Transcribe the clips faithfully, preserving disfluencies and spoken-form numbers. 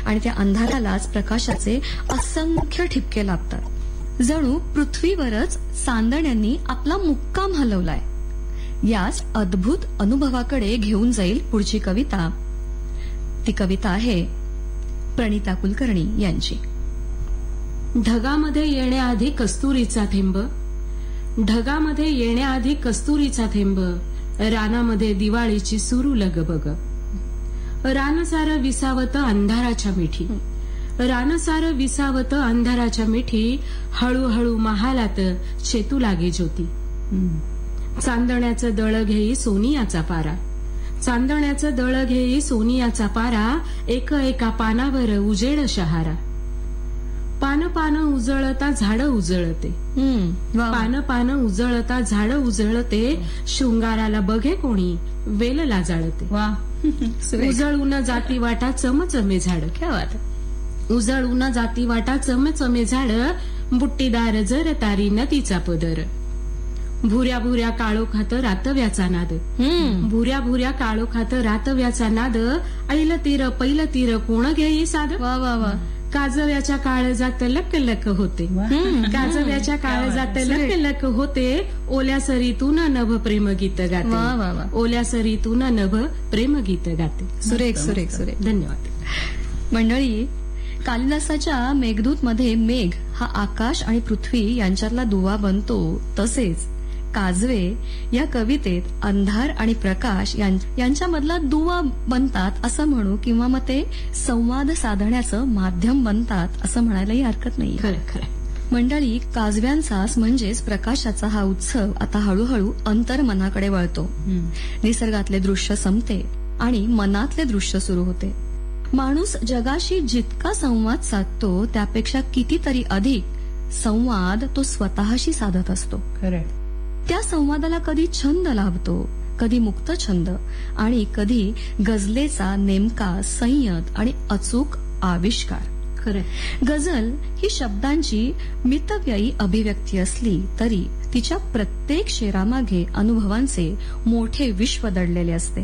आणि त्या अंधारालाच प्रकाशाचे असंख्य ठिपके लागतात. जणू पृथ्वीवरच चांदण्यांनी आपला मुक्काम हलवलाय. याच अद्भुत अनुभवाकडे घेऊन जाईल पुढची कविता. ती कविता आहे प्रणिता कुलकर्णी यांची. ढगामध्ये येण्याआधी कस्तुरीचा थेंब, ढगामध्ये येण्याआधी कस्तुरीचा थेंब, रानामध्ये दिवाळीची सुरू लगबग. रानसार विसावत अंधाराच्या मिठी, रानसार विसावत अंधाराच्या मिठी, हळूहळू महालात चेतू लागे ज्योती. चांदण्याचं दळ घेई सोनियाचा पारा, चांदण्याचं दळ घेई सोनियाचा पारा, एक एका पानावर उजेड शहारा. पान पान उजळता झाड उजळते, पान पान उजळता झाड उजळते, शृंगाराला बघे कोणी वेल लाजाळते. वा उजळून जाती वाटा चमचमे झाड, क्या बात. उजळून जाती वाटा चमचमे झाड, बुट्टीदार जर तारी नदीचा पदर. भुऱ्या भुऱ्या काळोखात रातव्याचा नाद, भुऱ्या भुऱ्या काळोखात रातव्याचा नाद, ऐल तीर पैल तीर कोण घेई साध. वा वा वा. काजव्याच्या काळजात लक लक होते, काजव्याच्या काळजात लक लक होते, ओल्या सरीतून नभ प्रेमगीत गाते. वा वा वा. ओल्या सरीतून नभ प्रेमगीत गाते. सुरेख सुरेख सुरेख. धन्यवाद मंडळी. कालिदासाच्या मेघदूत मध्ये मेघ हा आकाश आणि पृथ्वी यांच्यातला दुवा बनतो, तसेच काजवे या कवितेत अंधार आणि प्रकाश यांच्यामधला दुवा बनतात असं म्हणू, किंवा मग ते संवाद साधण्याचं माध्यम बनतात असं म्हणायलाही हरकत नाही. खरं खरं. मंडळी, काजव्यांचा म्हणजेच प्रकाशाचा हा उत्सव आता हळूहळू अंतर्मनाकडे वळतो. निसर्गातले दृश्य संपते आणि मनातले दृश्य सुरू होते. माणूस जगाशी जितका संवाद साधतो त्यापेक्षा कितीतरी अधिक संवाद तो स्वतःशी साधत असतो. खरं. त्या संवादाला कधी छंद लाभतो, कधी मुक्त छंद, आणि कधी गझलेचा नेमका संयत आणि अचूक आविष्कार. खरं. गझल ही शब्दांची मितव्ययी अभिव्यक्ती असली तरी तिच्या प्रत्येक शेरामागे अनुभवांचे मोठे विश्व दडलेले असते.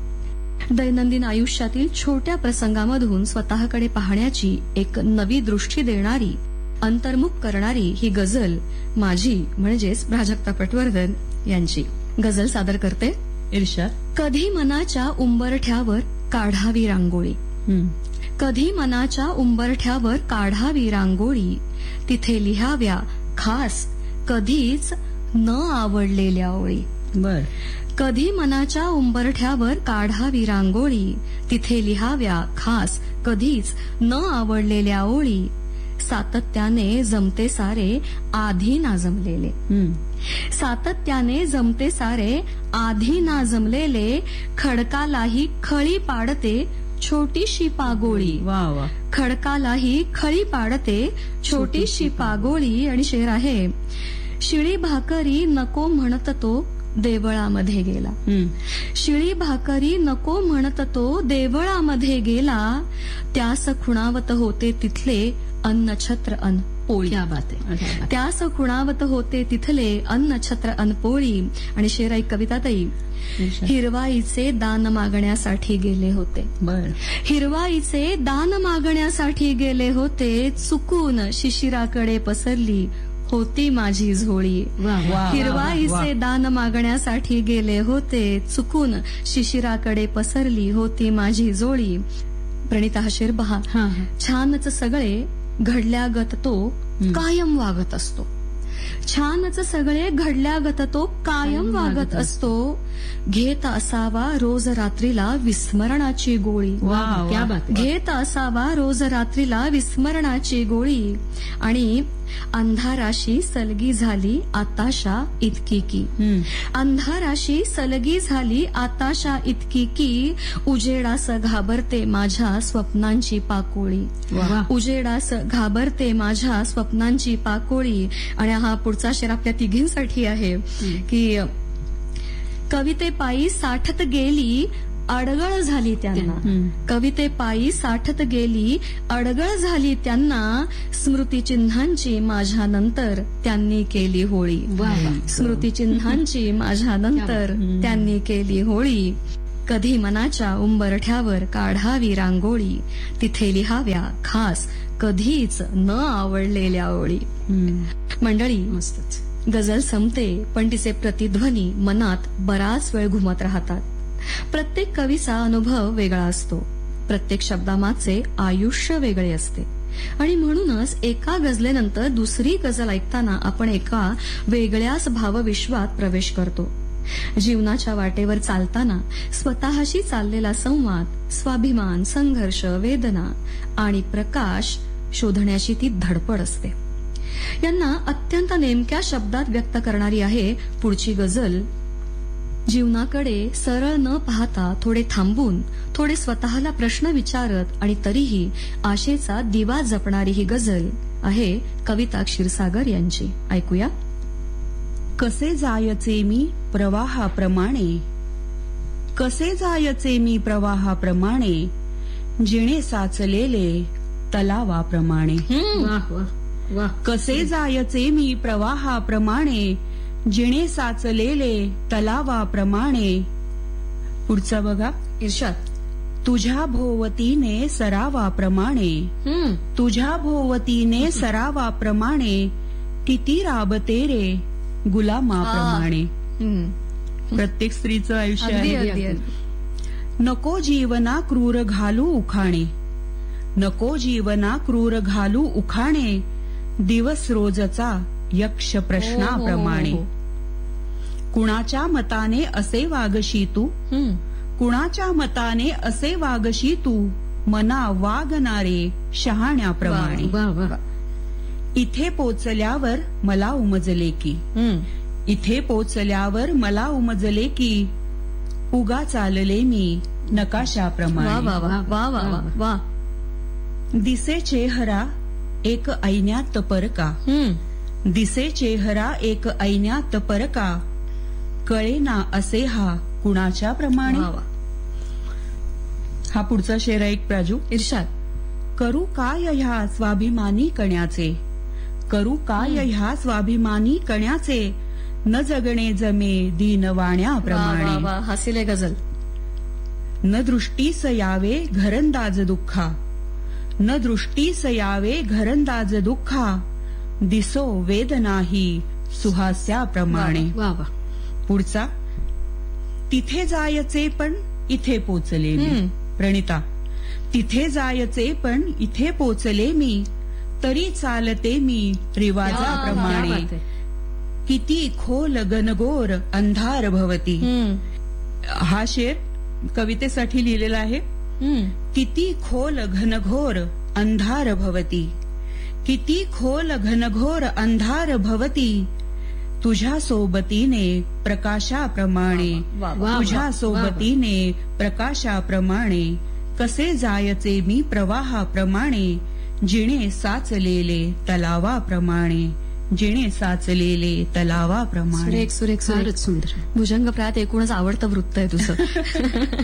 दैनंदिन आयुष्यातील छोट्या प्रसंगामधून स्वतःकडे पाहण्याची एक नवी दृष्टी देणारी, अंतर्मुख करणारी ही गझल माझी म्हणजेच प्राजक्ता पटवर्धन यांची. गझल सादर करते. इर्षाद. कधी मनाच्या उंबरठ्यावर काढावी रांगोळी, कधी मनाच्या उंबरठ्यावर काढावी रांगोळी, तिथे लिहाव्या खास कधीच न आवडलेल्या ओळी. बर. कधी मनाच्या उंबरठ्यावर काढावी रांगोळी, तिथे लिहाव्या खास कधीच न आवडलेल्या ओळी, सातत्याने जमते सारे आधी ना जमलेले, सातत्याने जमते सारे आधी ना जमलेले, खडकालाही खळी पाडते छोटीशी पागोळी. वा वा. खडकालाही खळी पाडते छोटीशी पागोळी. आणि शेर आहे, शिळी भाकरी नको म्हणत तो देवळामध्ये गेला, शिळी भाकरी नको म्हणत तो देवळामध्ये गेला, त्यास खुणावत होते तिथले अन्न छत्र अन पोळी. क्या बात आहे. त्यास खुणावत होते तिथले अन्न छत्र अन पोळी. आणि शेराई कवितातही, हिरवाईचे दान मागण्यासाठी गेले होते, बर. हिरवाईचे दान मागण्यासाठी गेले होते, चुकून शिशिराकडे पसरली होती माझी झोळी. हिरवाईचे दान मागण्यासाठी गेले होते, चुकून शिशिराकडे पसरली होती माझी झोळी. प्रणिता हा शेर पहा. छानच सगळे घडल्यागत तो कायम वागत असतो, छानच सगळे घडल्यागत तो कायम वागत असतो, घेत असावा रोज रात्रीला विस्मरणाची गोळी. घेत असावा रोज रात्रीला विस्मरणाची गोळी. आणि अंधाराशी सलगी झाली आताशा इतकी की, अंधाराशी सलगी झाली आताशा इतकी की, उजेडास घाबरते माझ्या स्वप्नांची पाकोळी, उजेडास घाबरते माझ्या स्वप्नांची पाकोळी. आणि हा पुढचा शेर आपल्या तिघींसाठी आहे की, कवितेपायी साठत गेली अडगळ झाली त्यांना, कवितेपायी साठत गेली अडगळ झाली त्यांना, स्मृतिचिन्हांची माझ्या नंतर त्यांनी केली होळी. स्मृतिचिन्हांची माझ्या नंतर त्यांनी केली होळी. कधी मनाच्या उंबरठ्यावर काढावी रांगोळी, तिथे लिहाव्या खास कधीच न आवडलेल्या ओळी. मंडळी, मस्तच. गझल संपते पण तिचे प्रतिध्वनी मनात बराच वेळ घुमत राहतात. प्रत्येक कवीचा अनुभव वेगळा असतो, प्रत्येक शब्दामागचे आयुष्य वेगळे असते आणि म्हणूनच एका गझलेनंतर दुसरी गझल ऐकताना आपण एका वेगळ्याच भावविश्वात प्रवेश करतो. जीवनाच्या वाटेवर चालताना स्वतःशी चाललेला संवाद, स्वाभिमान, संघर्ष, वेदना आणि प्रकाश शोधण्याची ती धडपड असते. यांना अत्यंत नेमक्या शब्दात व्यक्त करणारी आहे पुढची गझल. जीवनाकडे सरळ न पाहता थोडे थांबून, थोडे स्वतःला प्रश्न विचारत आणि तरीही आशेचा दिवा जपणारी ही गझल आहे कविता क्षीरसागर यांची. ऐकूया. कसे जायचे मी प्रवाहाप्रमाणे, कसे जायचे मी प्रवाहाप्रमाणे, जिणे साचलेले तलावाप्रमाणे. वाह वाह वाह. कसे जायचे मी प्रवाहाप्रमाणे, जिणे साचलेले तलावाप्रमाणे. पुढचा बघा. इर्शाद. तुझ्या भोवतीने सरावाप्रमाणे, हम्म. तुझ्या भोवतीने सरावाप्रमाणे, किती राबते रे गुलामाप्रमाणे. हम्म. प्रत्येक स्त्रीचं आयुष्य अगदी आहे. अगदी अगदी. नको जीवना क्रूर घालू उखाणे, नको जीवना क्रूर घालू उखाणे, दिवस रोजचा यक्ष प्रश्नाप्रमाणे. हो, हो, हो. कुणाच्या मताने असे वागशी तू, हम्म. कुणाच्या मताने असे वागशी तू, मना वागणारे शहाण्याप्रमाणे. वाह वाह. इथे पोचल्यावर मला उमजले की, हम्म. इथे पोचल्यावर मला उमजले की, उगा चालले मी वा नकाशाप्रमाणे. वा वा वा वा वा वा. दिसे चेहरा एक ऐन्यात परका, हम्म. दिसे चेहरा एक ऐन्यात परका, कळेना असे हा कुणाच्या प्रमाणे. वा वा. हा पुढचा शेर आहे एक प्राजू. इर्शाद. करू काय ह्या स्वाभिमानी कण्याचे, करू काय ह्या स्वाभिमानी कण्याचे, न जगणे जमे दीन वा वा वाण्याप्रमाणे. वा. हसिले गझल. न दृष्टीस यावे घरंदाज दुःखा, न दृष्टीस यावे घरंदाज दुःखा, दिसो वेदनाही सुहास्याप्रमाणे. वाह वाह. पुढचा. तिथे जायचे पण इथे पोचले मी. हम्म. प्रणिता. तिथे जायचे पण इथे पोचले मी, तरी चालते मी क्या रिवाजाप्रमाणे. बात आहे. किती खोल घनघोर अंधार भवती. हम्म. हा शेर कवितेसाठी लिहिलेला आहे. हम्म. किती खोल घनघोर अंधार भवती, किती खोल घनघोर अंधार भवती, तुझ्या सोबतीने प्रकाशाप्रमाणे. वा वा. वा. तुझ्या सोबतीने प्रकाशाप्रमाणे, कसे जायचे मी प्रवाहाप्रमाणे, जिणे साचलेले तलावाप्रमाणे, जिणे साचलेले तलावाप्रमाणे. सुरेख सुरेख सुरेख. फारच सुंदर. भुजंगप्रात एकूणच आवडतं वृत्त आहे तुझं.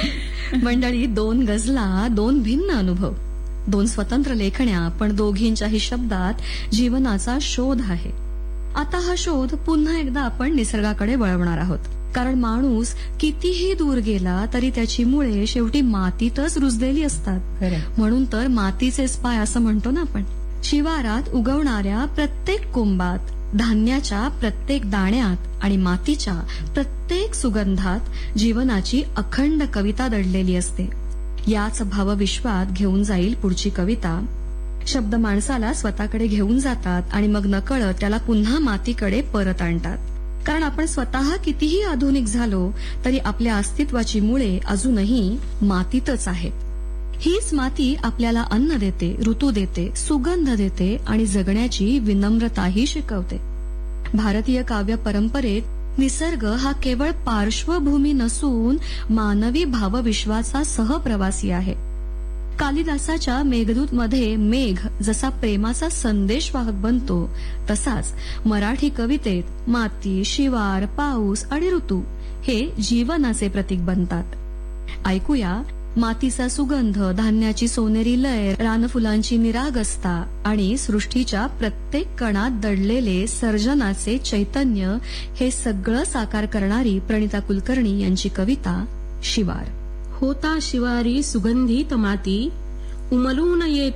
मंडळी, दोन गझला, दोन भिन्न अनुभव, दोन स्वतंत्र लेखण्या, पण दोघींच्याही शब्दात जीवनाचा शोध आहे. आता हा शोध पुन्हा एकदा आपण निसर्गाकडे वळवणार आहोत, कारण माणूस कितीही दूर गेला तरी त्याची मुळे शेवटी मातीतच रुजलेली असतात. खरंय. म्हणून तर मातीचेच पाय असं म्हणतो ना आपण. शिवारात उगवणाऱ्या प्रत्येक कोंबात, धान्याच्या प्रत्येक दाण्यात आणि मातीच्या प्रत्येक सुगंधात जीवनाची अखंड कविता दडलेली असते. याच भावविश्वात घेऊन जाईल पुढची कविता. शब्द माणसाला स्वतःकडे घेऊन जातात आणि मग नकळत त्याला पुन्हा मातीकडे परत आणतात. कारण आपण स्वतः कितीही आधुनिक झालो तरी आपल्या अस्तित्वाची मुळे अजूनही मातीतच आहेत. हीच माती आपल्याला अन्न देते, ऋतू देते, सुगंध देते आणि जगण्याची विनम्रताही शिकवते. भारतीय काव्य परंपरेत निसर्ग हा केवळ पार्श्वभूमी नसून मानवी भावविश्वाचा सहप्रवासी आहे. कालिदासाच्या मेघदूत मध्ये मेघ जसा प्रेमाचा संदेशवाहक बनतो, तसाच मराठी कवितेत माती, शिवार, पाऊस आणि ऋतू हे जीवनाचे प्रतीक बनतात. ऐकूया मातीचा सुगंध, धान्याची सोनेरी लय, रानफुलांची निरागसता आणि सृष्टीच्या प्रत्येक कणात दडलेले सर्जनाचे चैतन्य हे सगळं साकार करणारी प्रणिता कुलकर्णी यांची कविता शिवार. होता शिवारी सुगंधित माती, उमलून येत